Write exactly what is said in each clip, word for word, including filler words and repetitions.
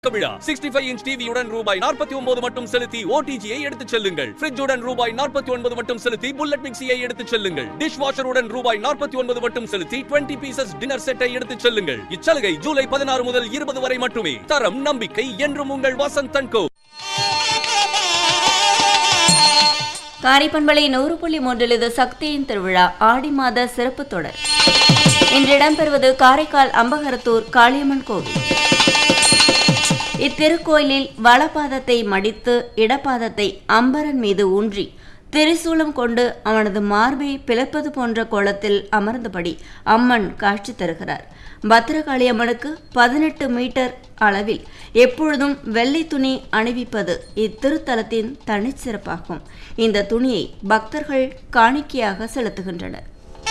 விழா sixty-five inch டிவியுடன் ரூபாய் நாற்பத்தி ஒன்பது மட்டும் செலுத்தி ஓடிஜியை எடுத்துச் செல்லுங்கள். ஃப்ரிட்ஜுடன் ரூபாய் நாற்பத்தி ஒன்பது மட்டும் செலுத்தி புல்லட் மிக்சியை எடுத்துச் செல்லுங்கள். டிஷ் வாஷருடன் ரூபாய் நாற்பத்தி ஒன்பது மட்டும் செலுத்தி இருபது பீசஸ் டின்னர் செட்டை எடுத்துச் செல்லுங்கள். இச்சலுகை ஜூலை பதினாறு முதல் இருபது வரை மட்டுமே. தரம் நம்பிக்கை என்றும் உங்கள் வசந்த் அண்ட் கோ. காரைப்பண்பளை நூறு புள்ளி மூன்றில் இது சக்தியின் திருவிழா ஆடி மாத சிறப்பு தொடர். இன்று இடம்பெறுவது காரைக்கால் அம்பகரத்தூர் காளியம்மன் கோவில். இத்திருக்கோயிலில் வலபாதத்தை மடித்து இடப்பாதத்தை அம்பரன் மீது ஊன்றி திரிசூலம் கொண்டு அவனது மார்பை பிளப்பது போன்ற கோலத்தில் அமர்ந்தபடி அம்மன் காட்சி தருகிறார். பத்திரகாளி அம்மனுக்கு பதினெட்டு மீட்டர் அளவில் எப்பொழுதும் வெள்ளை துணி அணிவிப்பது இத்திருத்தலத்தின் தனிச்சிறப்பாகும். இந்த துணியை பக்தர்கள் காணிக்கையாக செலுத்துகின்றனர்.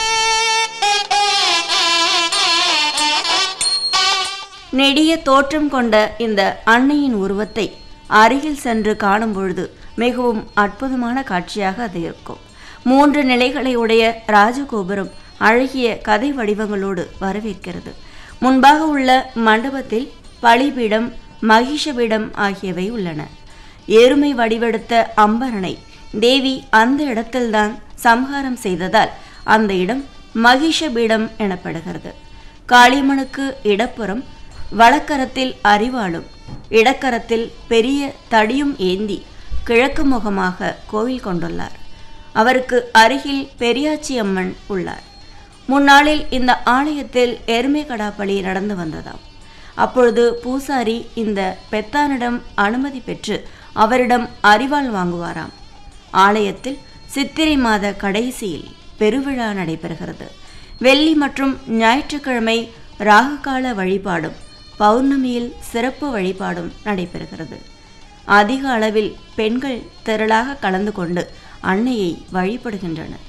நெடிய தோற்றம் கொண்ட இந்த அன்னையின் உருவத்தை அருகில் சென்று காணும் பொழுது மிகவும் அற்புதமான காட்சியாக அது இருக்கும். மூன்று நிலைகளை உடைய ராஜகோபுரம் அழகிய கதை வடிவங்களோடு வரவேற்கிறது. முன்பாக உள்ள மண்டபத்தில் பலிபீடம், மகிஷபீடம் ஆகியவை உள்ளன. எருமை வடிவெடுத்த அம்பரனை தேவி அந்த இடத்தில்தான் சம்ஹாரம் செய்ததால் அந்த இடம் மகிஷபீடம் எனப்படுகிறது. காளியம்மனுக்கு இடப்புறம் வலக்கரத்தில் அரிவாளும் இடக்கரத்தில் பெரிய தடியும் ஏந்தி கிழக்கு முகமாக கோவில் கொண்டுள்ளார். அவருக்கு அருகில் பெரியாச்சி அம்மன் உள்ளார். முன்னாளில் இந்த ஆலயத்தில் எருமை கடாப்பலி நடந்து வந்ததாம். அப்பொழுது பூசாரி இந்த பெத்தானிடம் அனுமதி பெற்று அவரிடம் அரிவாள் வாங்குவாராம். ஆலயத்தில் சித்திரை மாத கடைசியில் பெருவிழா நடைபெறுகிறது. வெள்ளி மற்றும் ஞாயிற்றுக்கிழமை ராகுகால வழிபாடும் பௌர்ணமியில் சிறப்பு வழிபாடும் நடைபெறுகிறது. அதிக அளவில் பெண்கள் திரளாக கலந்து கொண்டு அன்னையை வழிபடுகின்றனர்.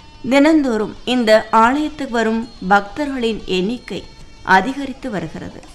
தினந்தோறும் இந்த ஆலயத்துக்கு வரும் பக்தர்களின் எண்ணிக்கை அதிகரித்து வருகிறது.